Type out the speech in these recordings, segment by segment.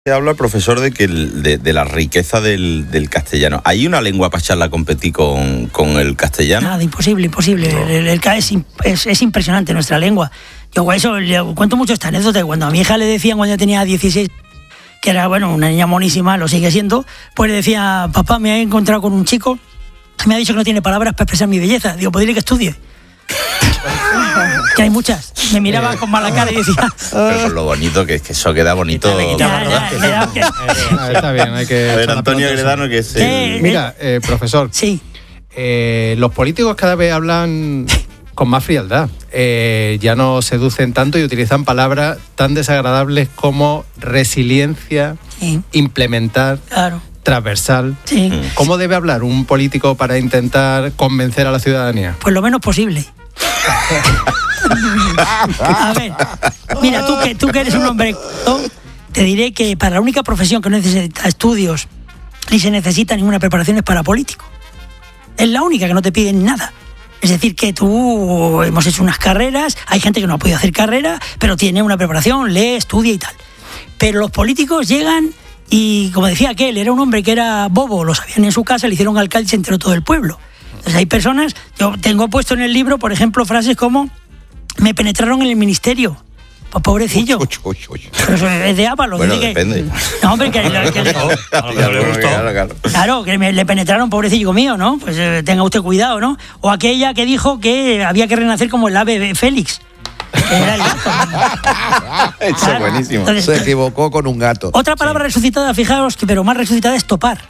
Habla el profesor de que de la riqueza del castellano. ¿Hay una lengua para echarla a competir con el castellano? Nada, imposible. No. Es impresionante nuestra lengua. Yo eso le cuento mucho esta anécdota. Cuando a mi hija le decían, cuando ella tenía 16, que era una niña monísima, lo sigue siendo, pues le decía: papá, me he encontrado con un chico, me ha dicho que no tiene palabras para expresar mi belleza. Digo, pues dile que estudie. Que hay muchas. Me miraba con mala cara y decía... Pero con lo bonito que es que eso queda bonito. Está bien, hay que... A ver, Antonio Agredano, que es Mira, profesor. Sí. Los políticos cada vez hablan con más frialdad. Ya no seducen tanto y utilizan palabras tan desagradables como resiliencia, sí, implementar... Claro. Transversal. Sí. ¿Cómo debe hablar un político para intentar convencer a la ciudadanía? Pues lo menos posible. A ver, mira, tú que eres un hombre, te diré que para la única profesión que no necesita estudios ni se necesita ninguna preparación es para político. Es la única que no te piden nada. Es decir, que tú hemos hecho unas carreras, hay gente que no ha podido hacer carrera, pero tiene una preparación, lee, estudia y tal. Pero los políticos llegan y, como decía aquel, era un hombre que era bobo, lo sabían en su casa, le hicieron alcalde y se enteró todo el pueblo. Entonces hay personas, yo tengo puesto en el libro, por ejemplo, frases como: me penetraron en el ministerio. Pues pobrecillo. Pero eso es de Ábalos. Bueno, depende. No, hombre, claro, que le penetraron, pobrecillo mío, ¿no? Pues tenga usted cuidado, ¿no? O aquella que dijo que había que renacer como el ave Félix. Era el gato. Eso es buenísimo. Entonces, se equivocó con un gato. Otra palabra resucitada, fijaos, pero más resucitada, es topar.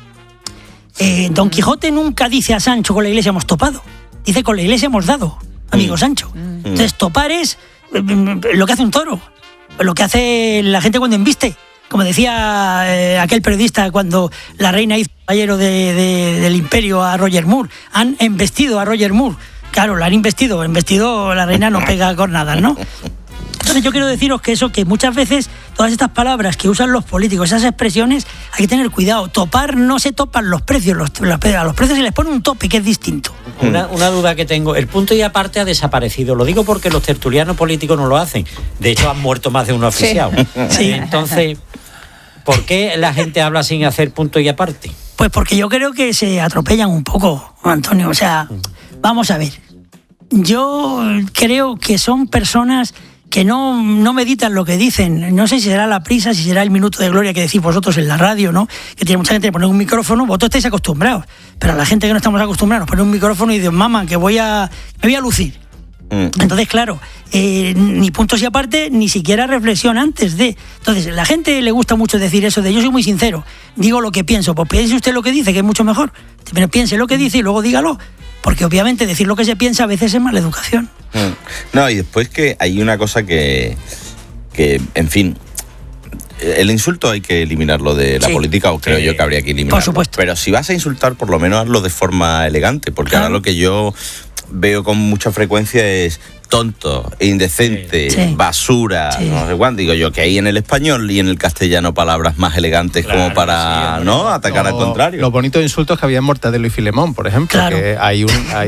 Don Quijote nunca dice a Sancho: con la iglesia hemos topado. Dice: con la iglesia hemos dado, amigo Sancho. Entonces, topar es lo que hace un toro, lo que hace la gente cuando embiste. Como decía aquel periodista cuando la reina hizo caballero del imperio a Roger Moore. Han embestido a Roger Moore. Claro, la han embestido la reina no pega cornadas, ¿no? Entonces yo quiero deciros que muchas veces todas estas palabras que usan los políticos, esas expresiones, hay que tener cuidado. Topar, no se topan los precios, a los precios se les pone un tope que es distinto. Una duda que tengo: el punto y aparte ha desaparecido. Lo digo porque los tertulianos políticos no lo hacen. De hecho, han muerto más de uno oficial. Sí. Entonces, ¿por qué la gente habla sin hacer punto y aparte? Pues porque yo creo que se atropellan un poco, Antonio. O sea, vamos a ver. Yo creo que son personas que no meditan lo que dicen. No sé si será la prisa, si será el minuto de gloria que decís vosotros en la radio, ¿no? Que tiene mucha gente que poner un micrófono. Vosotros estáis acostumbrados, pero a la gente que no estamos acostumbrados, poner un micrófono y decir: mamá, que me voy a lucir. Entonces, claro, ni puntos y aparte, ni siquiera reflexión antes de. Entonces, la gente le gusta mucho decir eso de: yo soy muy sincero, digo lo que pienso. Pues piense usted lo que dice, que es mucho mejor. Pero piense lo que dice y luego dígalo. Porque obviamente decir lo que se piensa a veces es mala educación. No, y después que hay una cosa que en fin, el insulto hay que eliminarlo de la política, o creo yo que habría que eliminarlo. Por supuesto. Pero si vas a insultar, por lo menos hazlo de forma elegante, porque ahora lo que yo veo con mucha frecuencia es tonto, indecente, basura, no sé cuánto. Digo yo que hay en el español y en el castellano palabras más elegantes, claro, como para atacar al contrario. Los bonitos insultos que había en Mortadelo y Filemón, por ejemplo, claro, que hay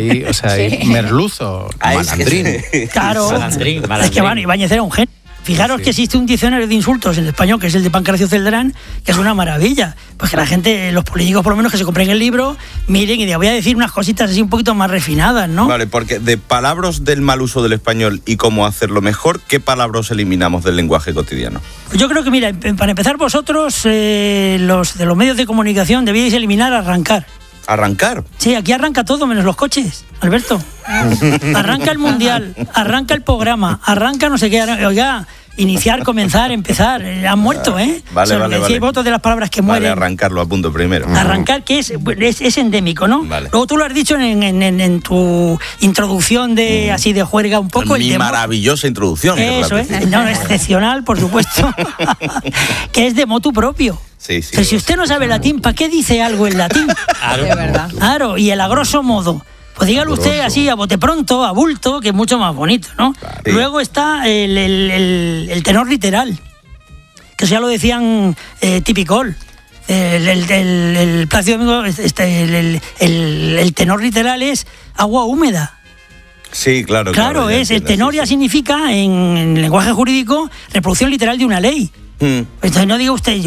merluzo, malandrín. Claro, es que Ibáñez era un genio. Fijaros que existe un diccionario de insultos en español, que es el de Pancracio Celdrán, que es una maravilla. Pues que la gente, los políticos por lo menos, que se compren el libro, miren y voy a decir unas cositas así un poquito más refinadas, ¿no? Vale, porque de palabras del mal uso del español y cómo hacerlo mejor, ¿qué palabras eliminamos del lenguaje cotidiano? Yo creo que, mira, para empezar vosotros, los de los medios de comunicación, debíais eliminar arrancar. ¿Arrancar? Sí, aquí arranca todo menos los coches, Alberto. Arranca el mundial, arranca el programa, arranca no sé qué. Oiga, iniciar, comenzar, empezar. Han muerto, ¿eh? Vale. Votos de las palabras que mueren. Vale, arrancarlo a punto primero. Arrancar, que es endémico, ¿no? Vale. Luego tú lo has dicho en tu introducción de así de juerga un poco. Mi maravillosa introducción. Eso es, excepcional, por supuesto. Que es de motu propio. Sí. Pero si usted no sabe latín, ¿para qué dice algo en latín? Claro, de verdad. Claro, y el a grosso modo. Pues dígalo usted así, a bote pronto, a bulto, que es mucho más bonito, ¿no? Claro. Luego está el tenor literal, que eso ya lo decían Tipicol. El Plácido Domingo, el tenor literal es agua húmeda. Sí, claro. Claro, el tenor ya significa, en lenguaje jurídico, reproducción literal de una ley. Entonces no diga usted,